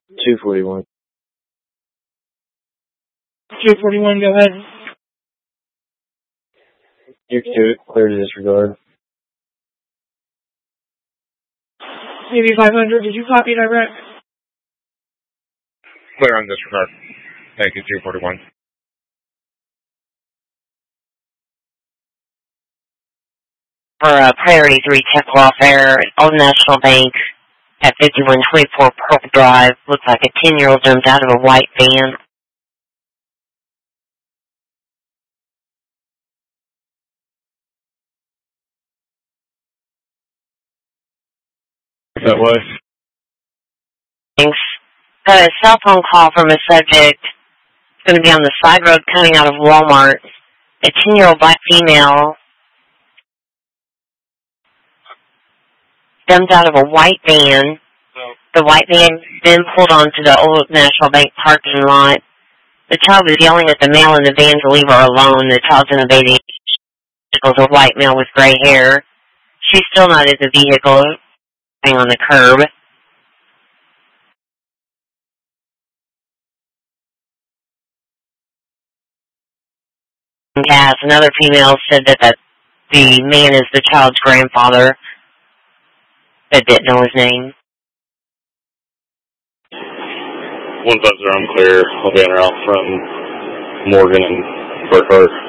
241. 241, go ahead. You're clear to disregard. Maybe 500, did you copy direct? Clear on disregard. Thank you, 241. For Priority 3 tech lawfare at Old National Bank at 5124 Purple Drive. Looks like a 10-year-old jumped out of a white van. That was? Thanks. Got a cell phone call from a subject. It's going to be on the side road coming out of Walmart. A 10-year-old black female jumped out of a white van. The white van then pulled onto the Old National Bank parking lot. The child was yelling at the male in the van to leave her alone. The child's in a bathing vehicle, a white male with gray hair. She's still not in the vehicle, on the curb. Gas. Another female said that the man is the child's grandfather, but didn't know his name. 150, I'm clear. I'll be en route from Morgan and Burkhart.